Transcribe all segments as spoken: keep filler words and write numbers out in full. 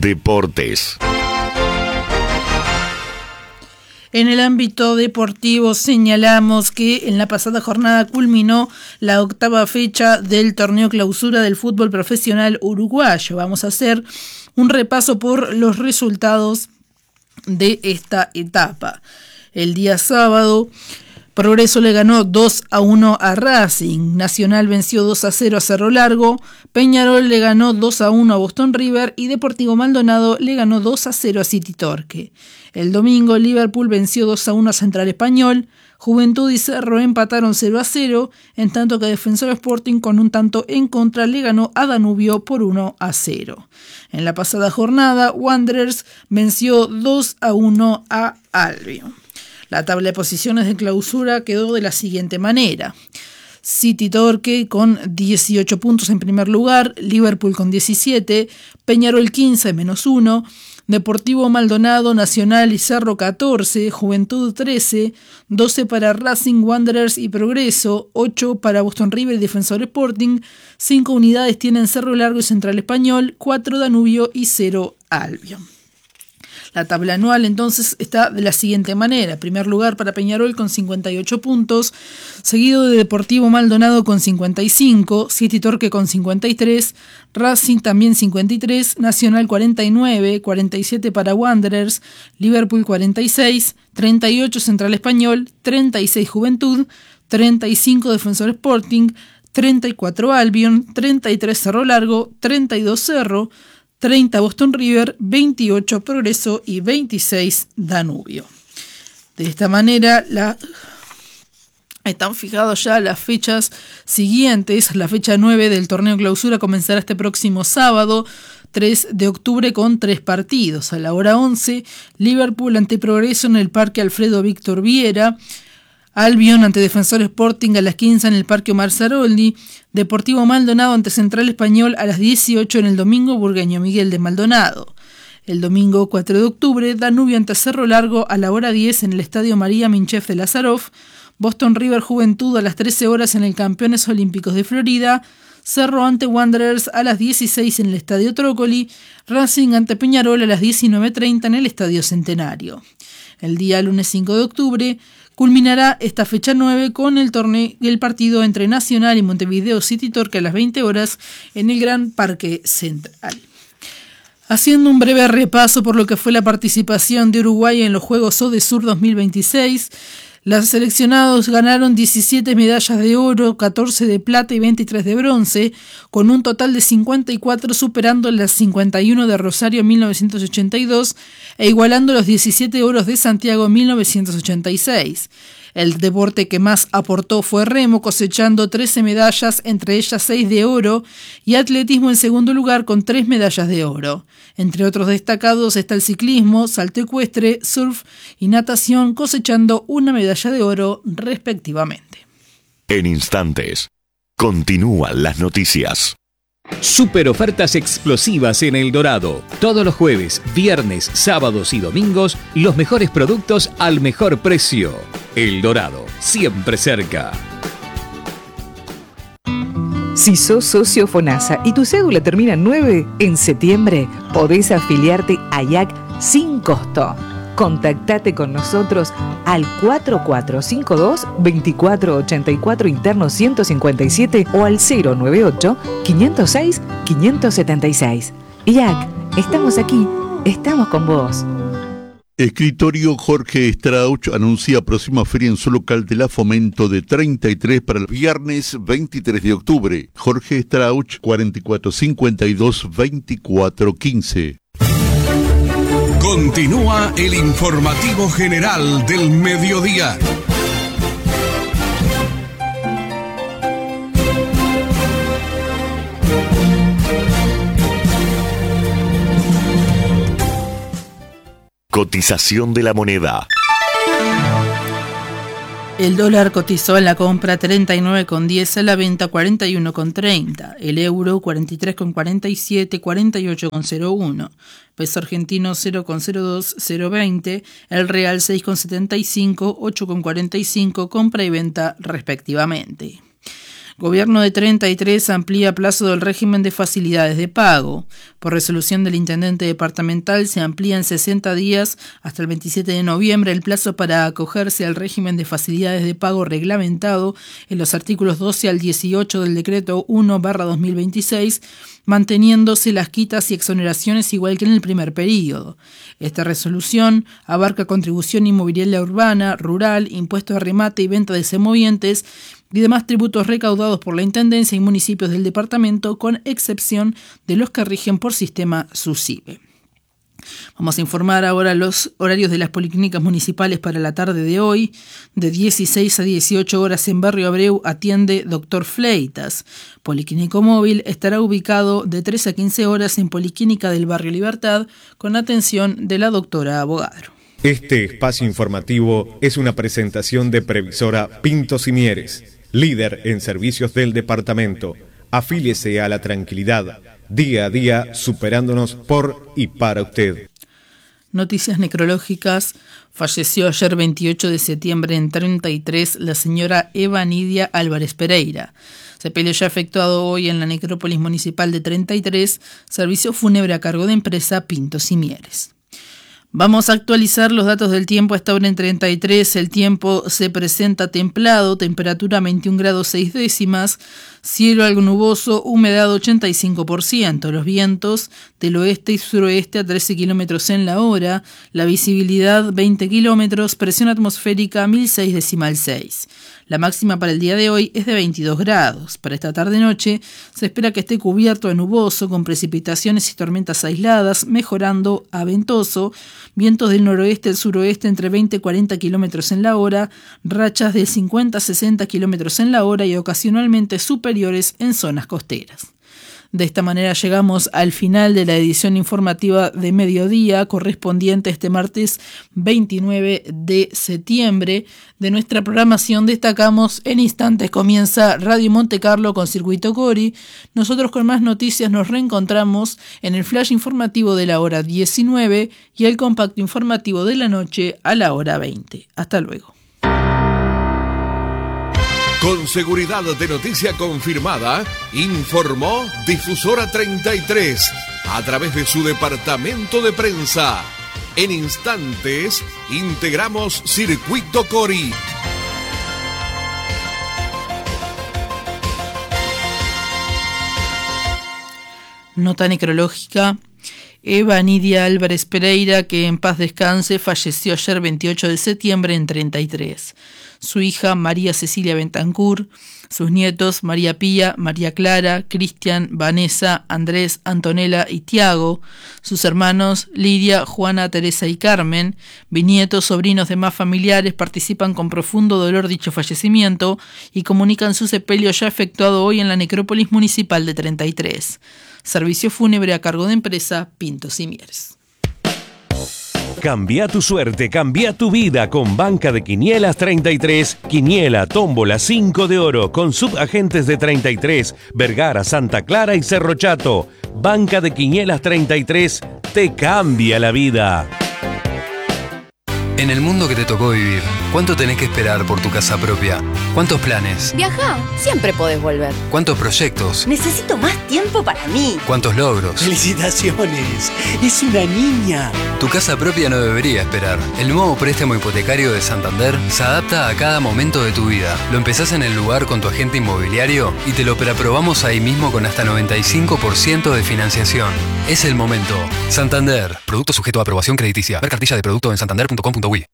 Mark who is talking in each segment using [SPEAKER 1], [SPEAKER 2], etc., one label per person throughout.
[SPEAKER 1] Deportes.
[SPEAKER 2] En el ámbito deportivo señalamos que en la pasada jornada culminó la octava fecha del torneo clausura del fútbol profesional uruguayo. Vamos a hacer un repaso por los resultados de esta etapa. El día sábado, Progreso le ganó dos a uno a Racing, Nacional venció dos a cero a Cerro Largo, Peñarol le ganó dos a uno a Boston River y Deportivo Maldonado le ganó dos a cero a City Torque. El domingo, Liverpool venció dos a uno a Central Español, Juventud y Cerro empataron cero a cero, en tanto que Defensor Sporting con un tanto en contra le ganó a Danubio por uno a cero. En la pasada jornada, Wanderers venció dos a uno a Albion. La tabla de posiciones de clausura quedó de la siguiente manera. City Torque con dieciocho puntos en primer lugar, Liverpool con diecisiete, Peñarol quince menos uno, Deportivo Maldonado, Nacional y Cerro catorce, Juventud trece, doce para Racing, Wanderers y Progreso, ocho para Boston River y Defensor Sporting, cinco unidades tienen Cerro Largo y Central Español, cuatro Danubio y cero Albion. La tabla anual entonces está de la siguiente manera. Primer lugar para Peñarol con cincuenta y ocho puntos, seguido de Deportivo Maldonado con cincuenta y cinco, City Torque con cincuenta y tres, Racing también cincuenta y tres, Nacional cuarenta y nueve, cuarenta y siete para Wanderers, Liverpool cuarenta y seis, treinta y ocho Central Español, treinta y seis Juventud, treinta y cinco Defensor Sporting, treinta y cuatro Albion, treinta y tres Cerro Largo, treinta y dos Cerro, treinta Boston River, veintiocho Progreso y veintiséis Danubio. De esta manera la, están fijadas ya las fechas siguientes. La fecha nueve del torneo clausura comenzará este próximo sábado, tres de octubre, con tres partidos. A la hora once, Liverpool ante Progreso en el Parque Alfredo Víctor Viera, Albion ante Defensor Sporting a las quince en el Parque Omar Saroldi, Deportivo Maldonado ante Central Español a las dieciocho en el domingo Burgueño Miguel de Maldonado. El domingo cuatro de octubre, Danubio ante Cerro Largo a la hora diez en el Estadio María Minchef de Lazaroff, Boston River Juventud a las trece horas en el Campeones Olímpicos de Florida, Cerro ante Wanderers a las dieciséis en el Estadio Trócoli, Racing ante Peñarol a las diecinueve treinta en el Estadio Centenario. El día lunes cinco de octubre, culminará esta fecha nueve con el torneo el partido entre Nacional y Montevideo City Torque a las veinte horas en el Gran Parque Central. Haciendo un breve repaso por lo que fue la participación de Uruguay en los Juegos Odesur dos mil veintiséis, los seleccionados ganaron diecisiete medallas de oro, catorce de plata y veintitrés de bronce, con un total de cincuenta y cuatro, superando las cincuenta y uno de Rosario en mil novecientos ochenta y dos e igualando los diecisiete oros de Santiago en mil novecientos ochenta y seis. El deporte que más aportó fue remo, cosechando trece medallas, entre ellas seis de oro, y atletismo en segundo lugar con tres medallas de oro. Entre otros destacados está el ciclismo, salto ecuestre, surf y natación, cosechando una medalla de oro respectivamente.
[SPEAKER 1] En instantes, continúan las noticias.
[SPEAKER 3] Super ofertas explosivas en El Dorado. Todos los jueves, viernes, sábados y domingos, los mejores productos al mejor precio. El Dorado, siempre cerca.
[SPEAKER 4] Si sos socio FONASA y tu cédula termina en nueve, en septiembre podés afiliarte a I A C sin costo. Contactate con nosotros al cuatro cuatro cinco dos, dos cuatro ocho cuatro interno ciento cincuenta y siete o al cero nueve ocho, quinientos seis, quinientos setenta y seis. I A C, estamos aquí, estamos con vos.
[SPEAKER 5] Escritorio Jorge Strauch anuncia próxima feria en su local de la Fomento de treinta y tres para el viernes veintitrés de octubre. Jorge Strauch, cuarenta y cuatro cincuenta y dos, veinticuatro quince.
[SPEAKER 6] Continúa el informativo general del mediodía.
[SPEAKER 1] Cotización de la moneda.
[SPEAKER 2] El dólar cotizó en la compra treinta y nueve con diez, a la venta cuarenta y uno con treinta. El euro cuarenta y tres con cuarenta y siete, cuarenta y ocho con cero uno. Peso argentino cero con cero dos, cero veinte. El real seis con setenta y cinco, ocho con cuarenta y cinco, compra y venta respectivamente. Gobierno de treinta y tres amplía plazo del régimen de facilidades de pago. Por resolución del intendente departamental se amplía en sesenta días hasta el veintisiete de noviembre el plazo para acogerse al régimen de facilidades de pago reglamentado en los artículos doce al dieciocho del decreto uno barra dos mil veintiséis, manteniéndose las quitas y exoneraciones igual que en el primer período. Esta resolución abarca contribución inmobiliaria urbana, rural, impuesto de remate y venta de semovientes y demás tributos recaudados por la Intendencia y municipios del departamento, con excepción de los que rigen por sistema SUSIBE. Vamos a informar ahora los horarios de las policlínicas municipales para la tarde de hoy. De dieciséis a dieciocho horas en Barrio Abreu atiende Doctor Fleitas. Policlínico móvil estará ubicado de tres a quince horas en Policlínica del Barrio Libertad con atención de la doctora Abogadro.
[SPEAKER 7] Este espacio informativo es una presentación de Previsora Pintos y Mieres, líder en servicios del departamento. Afíliese a la tranquilidad, día a día superándonos por y para usted.
[SPEAKER 2] Noticias necrológicas. Falleció ayer veintiocho de septiembre en treinta y tres la señora Eva Nidia Álvarez Pereira. Sepelio ya efectuado hoy en la necrópolis municipal de treinta y tres, servicio fúnebre a cargo de empresa Pintos y Mieres. Vamos a actualizar los datos del tiempo. A esta hora en treinta y tres el tiempo se presenta templado, temperatura veintiún grados seis décimas, cielo algo nuboso, humedad ochenta y cinco por ciento, los vientos del oeste y suroeste a trece kilómetros en la hora, la visibilidad veinte kilómetros, presión atmosférica mil seis decimal seis. La máxima para el día de hoy es de veintidós grados. Para esta tarde-noche se espera que esté cubierto de nuboso, con precipitaciones y tormentas aisladas, mejorando a ventoso, vientos del noroeste al suroeste entre veinte y cuarenta kilómetros en la hora, rachas de cincuenta a sesenta kilómetros en la hora y ocasionalmente superiores en zonas costeras. De esta manera llegamos al final de la edición informativa de mediodía correspondiente a este martes veintinueve de septiembre. De nuestra programación destacamos: en instantes comienza Radio Monte Carlo con Circuito Cori. Nosotros con más noticias nos reencontramos en el flash informativo de la hora diecinueve y el compacto informativo de la noche a la hora veinte. Hasta luego.
[SPEAKER 6] Con seguridad de noticia confirmada, informó Difusora treinta y tres a través de su departamento de prensa. En instantes, integramos Circuito Cori.
[SPEAKER 2] Nota necrológica. Eva Nidia Álvarez Pereira, que en paz descanse, falleció ayer veintiocho de septiembre en treinta y tres. Su hija María Cecilia Bentancur, sus nietos María Pía, María Clara, Cristian, Vanessa, Andrés, Antonella y Tiago, sus hermanos Lidia, Juana, Teresa y Carmen, bisnietos, sobrinos, demás familiares participan con profundo dolor dicho fallecimiento y comunican su sepelio ya efectuado hoy en la necrópolis municipal de treinta y tres. Servicio fúnebre a cargo de empresa Pintos y Mieres.
[SPEAKER 8] Cambia tu suerte, cambia tu vida con Banca de Quinielas treinta y tres. Quiniela, tómbola, cinco de oro con subagentes de treinta y tres, Vergara, Santa Clara y Cerro Chato. Banca de Quinielas treinta y tres te cambia la vida.
[SPEAKER 9] En el mundo que te tocó vivir, ¿cuánto tenés que esperar por tu casa propia? ¿Cuántos planes?
[SPEAKER 10] Viajá, siempre podés volver.
[SPEAKER 9] ¿Cuántos proyectos?
[SPEAKER 10] Necesito más tiempo para mí.
[SPEAKER 9] ¿Cuántos logros?
[SPEAKER 11] ¡Felicitaciones! ¡Es una niña!
[SPEAKER 9] Tu casa propia no debería esperar. El nuevo préstamo hipotecario de Santander se adapta a cada momento de tu vida. Lo empezás en el lugar con tu agente inmobiliario y te lo preaprobamos ahí mismo con hasta noventa y cinco por ciento de financiación. Es el momento. Santander. Producto sujeto a aprobación crediticia. Ver cartilla de producto en santander punto com punto uy.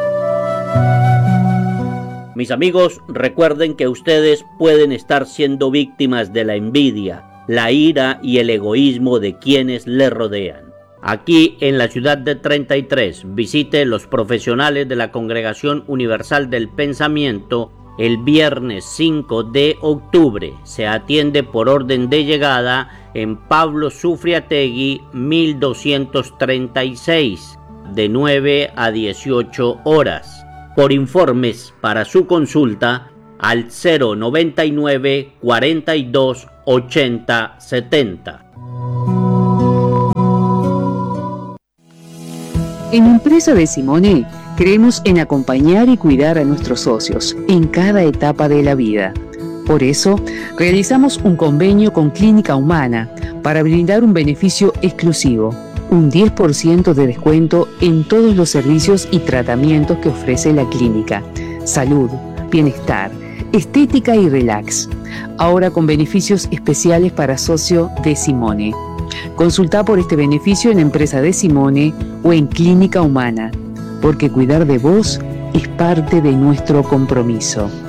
[SPEAKER 12] Mis amigos, recuerden que ustedes pueden estar siendo víctimas de la envidia, la ira y el egoísmo de quienes les rodean. Aquí en la ciudad de treinta y tres, visite los profesionales de la Congregación Universal del Pensamiento el viernes cinco de octubre. Se atiende por orden de llegada en Pablo Sufriategui mil doscientos treinta y seis, de nueve a dieciocho horas. Por informes para su consulta al cero noventa y nueve, cuarenta y dos, ochenta, setenta.
[SPEAKER 4] En Empresa de Simone creemos en acompañar y cuidar a nuestros socios en cada etapa de la vida. Por eso, realizamos un convenio con Clínica Humana para brindar un beneficio exclusivo, un diez por ciento de descuento en todos los servicios y tratamientos que ofrece la clínica. Salud, bienestar, estética y relax. Ahora con beneficios especiales para socio de Simone. Consulta por este beneficio en Empresa de Simone o en Clínica Humana, porque cuidar de vos es parte de nuestro compromiso.